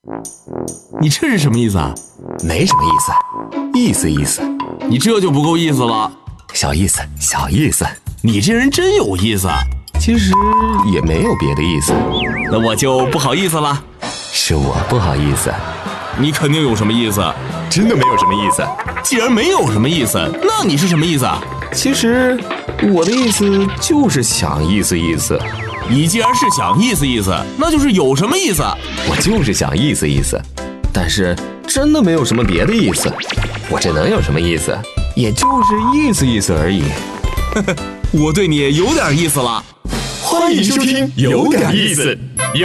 你这是什么意思啊？ 没什么意思，意思。 你这就不够意思了。 小意思。 你这人真有意思。 其实也没有别的意思。 那我就不好意思了。 是我不好意思。 你肯定有什么意思？ 真的没有什么意思。 既然没有什么意思，那你是什么意思啊？ 其实我的意思就是想意思。 你既然是想意思，那就是有什么意思？ 我就是想意思，但是真的没有什么别的意思。我这能有什么意思？也就是意思而已。 我对你有点意思了。 欢迎收听有点意思。